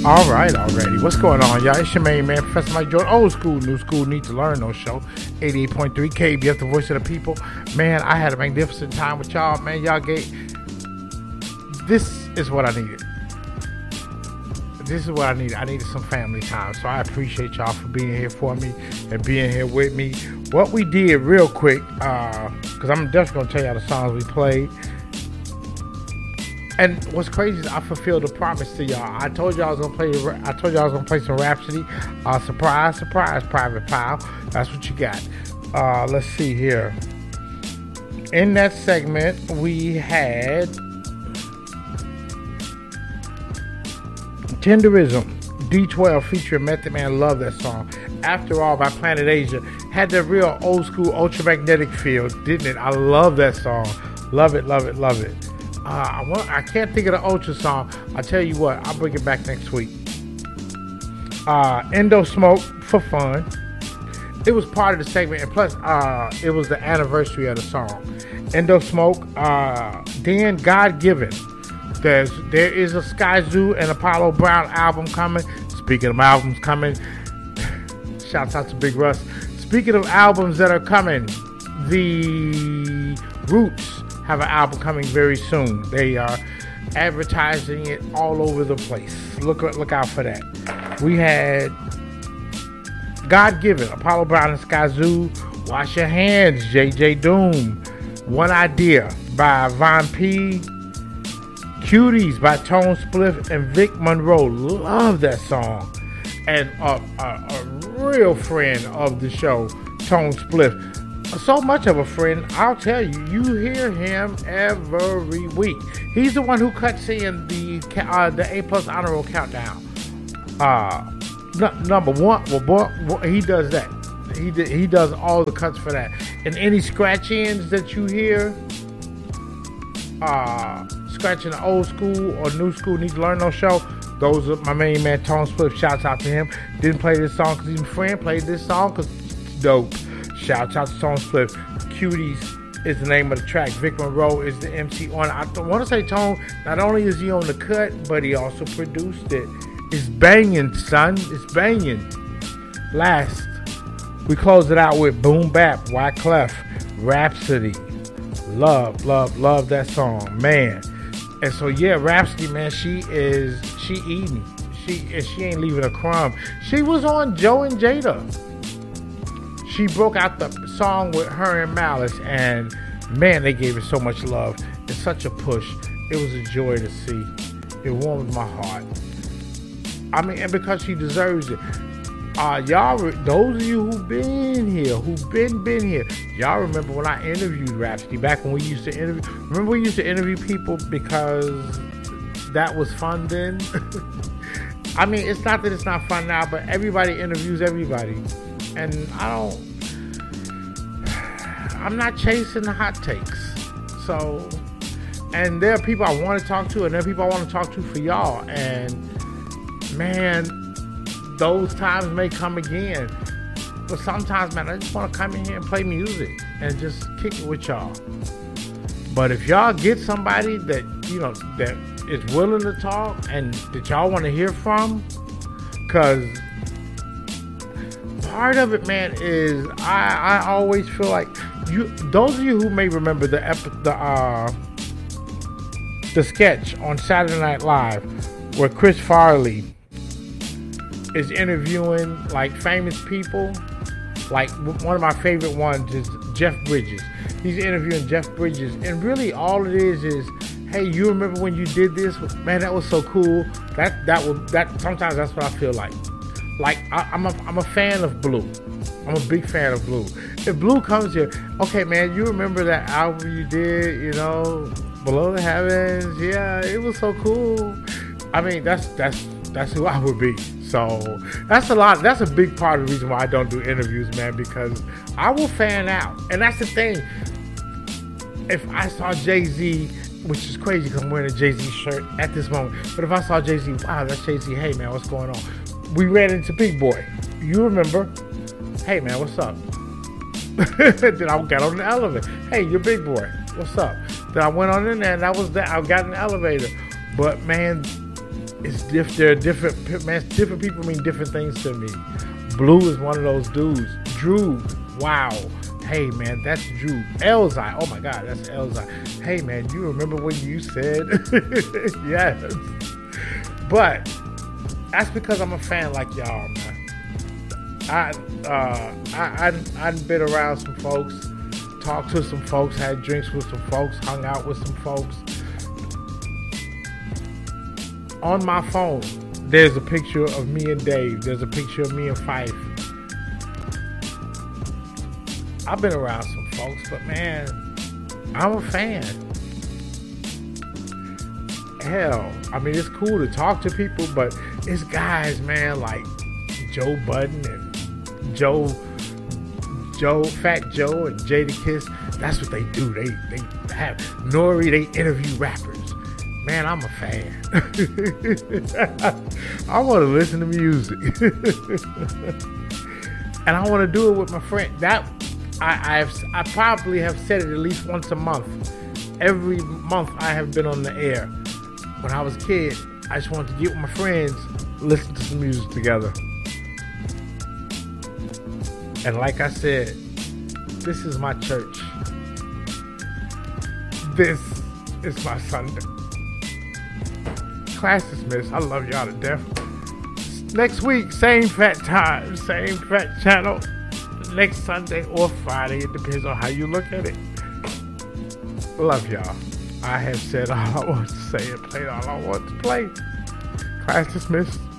All right, already. What's going on, y'all? It's your main man, Professor Mike Jordan. Old school, new school, need to learn no show. 88.3 KBS, the voice of the people. Man, I had a magnificent time with y'all. Man, y'all gave... This is what I needed. This is what I needed. I needed some family time. So I appreciate y'all for being here for me and being here with me. What we did real quick, because I'm definitely going to tell y'all the songs we played. And what's crazy is I fulfilled the promise to y'all. I told y'all I was gonna play. I told y'all I was gonna play some Rhapsody. Surprise, surprise, Private Pile. That's what you got. Let's see here. In that segment, we had Tenderism, D12 featuring Method Man. Love that song. After All by Planet Asia had that real old school ultramagnetic feel, didn't it? I love that song. Love it, love it, love it. I can't think of the Ultra song. I'll tell you what, I'll bring it back next week. Endo Smoke, For Fun. It was part of the segment, and plus, it was the anniversary of the song. Endo Smoke, then God Given. There is a Sky Zoo and Apollo Brown album coming. Speaking of albums coming, shouts out to Big Russ. Speaking of albums that are coming, the Roots have an album coming very soon. They are advertising it all over the place. Look out for that. We had God Given, Apollo Brown and Sky Zoo, Wash Your Hands, JJ Doom, One Idea by Von P, Cuties by Tone Spliff and Vic Monroe. Love that song. And a real friend of the show, Tone Spliff. So much of a friend, I'll tell you, you hear him every week. He's the one who cuts in the A+ Honor Roll Countdown. Number one, well, he does that. He does all the cuts for that. And any scratch ins that you hear, scratching the old school or new school need to learn no show, those are my main man Tone Spliff. Shouts out to him. Didn't play this song because he's a friend. Played this song because it's dope. Shouts out to Tone Spliff. Cuties is the name of the track. Vic Monroe is the MC on it. I want to say Tone, not only is he on the cut, but he also produced it. It's banging, son. It's banging. Last, we close it out with Boom Bap, Wyclef, Rhapsody. Love that song, man. And so yeah, Rhapsody, man, she eating. She ain't leaving a crumb. She was on Joe and Jada. She broke out the song with her and Malice, and man, they gave it so much love. It's such a push. It was a joy to see. It warmed my heart. I mean, and because she deserves it. Y'all, those of you who've been here, y'all remember when I interviewed Rhapsody back when we used to interview. Remember we used to interview people because that was fun then? I mean, it's not that it's not fun now, but everybody interviews everybody. And I'm not chasing the hot takes. So, and there are people I want to talk to, and there are people I want to talk to for y'all. And man, those times may come again. But sometimes, man, I just want to come in here and play music and just kick it with y'all. But if y'all get somebody that, you know, that is willing to talk and that y'all want to hear from, because part of it, man, is I always feel like those of you who may remember the sketch on Saturday Night Live where Chris Farley is interviewing like famous people. Like one of my favorite ones is Jeff Bridges. He's interviewing Jeff Bridges, and really all it is, hey, you remember when you did this? Man, that was so cool. That sometimes that's what I feel like. Like I'm a fan of Blue. I'm a big fan of Blue. If Blue comes here, okay, man, you remember that album you did, you know, Below the Heavens? Yeah, it was so cool. I mean, that's who I would be. So that's a big part of the reason why I don't do interviews, man, because I will fan out. And that's the thing. If I saw Jay-Z, which is crazy because I'm wearing a Jay-Z shirt at this moment, but if I saw Jay-Z, wow, that's Jay-Z, hey, man, what's going on? We ran into Big Boy. You remember? Hey, man, what's up? Then I got on the elevator. Hey, you're Big Boy. What's up? Then I went on in there, and that was that. I got in the elevator. But, man, There are different, man. Different people mean different things to me. Blue is one of those dudes. Drew, wow. Hey man, that's Drew. Elzai, oh my God, that's Elzai. Hey man, you remember when you said? Yes. But that's because I'm a fan like y'all, man. I've been around some folks, talked to some folks, had drinks with some folks, hung out with some folks. On my phone, there's a picture of me and Dave. There's a picture of me and Fife. I've been around some folks, but man, I'm a fan. Hell, I mean, it's cool to talk to people, but it's guys, man, like Joe Budden and Fat Joe and Jadakiss. That's what they do. They have Nori. They interview rappers. Man, I'm a fan. I want to listen to music, and I want to do it with my friend. I probably have said it at least once a month. Every month I have been on the air. When I was a kid, I just wanted to get with my friends, listen to some music together. And like I said, this is my church. This is my Sunday. Class dismissed. I love y'all to death. Next week, same fat time, same fat channel. Next Sunday or Friday. It depends on how you look at it. Love y'all. I have said all I want to say and played all I want to play. Class dismissed.